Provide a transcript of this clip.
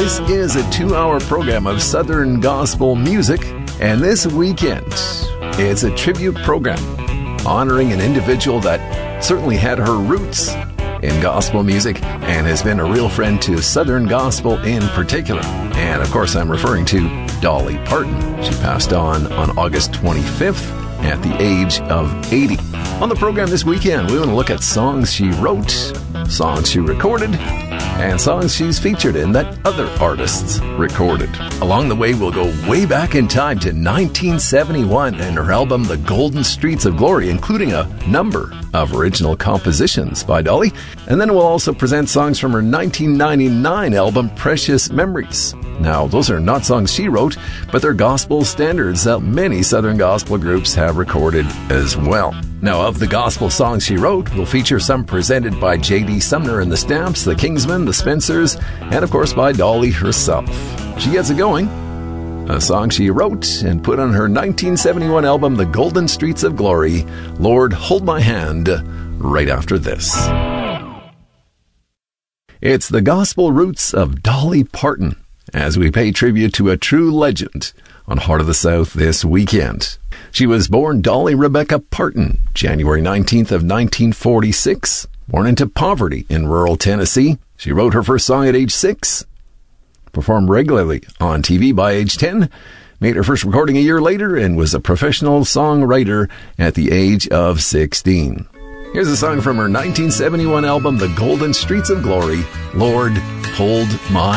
This is a 2-hour program of Southern gospel music, and this weekend, it's a tribute program honoring an individual that certainly had her roots in gospel music and has been a real friend to Southern gospel in particular. And of course, I'm referring to Dolly Parton. She passed on August 25th at the age of 80. On the program this weekend, we want to look at songs she wrote, songs she recorded, and songs she's featured in that other artists recorded. Along the way, we'll go way back in time to 1971 and her album The Golden Streets of Glory, including a number of original compositions by Dolly. And then we'll also present songs from her 1999 album Precious Memories. Now, those are not songs she wrote, but they're gospel standards that many Southern gospel groups have recorded as well. Now, of the gospel songs she wrote, we'll feature some presented by J.D. Sumner and the Stamps, the Kingsmen, the Spencers, and of course by Dolly herself. She gets it going. A song she wrote and put on her 1971 album, The Golden Streets of Glory, Lord, Hold My Hand, right after this. It's the gospel roots of Dolly Parton as we pay tribute to a true legend on Heart of the South this weekend. She was born Dolly Rebecca Parton, January 19th of 1946, born into poverty in rural Tennessee. She wrote her first song at age 6, performed regularly on TV by age 10, made her first recording a year later, and was a professional songwriter at the age of 16. Here's a song from her 1971 album, The Golden Streets of Glory, Lord, Hold My